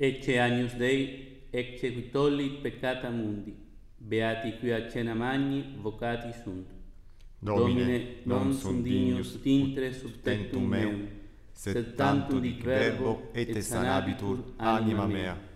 Ecce Agnus Dei, ecce qui tollit peccata mundi, beati qui a cena magni, vocati sunt. Domine, non sum dignus ut intre sub tectum meum, sed tantum dic verbo, et sanabitur anima mea.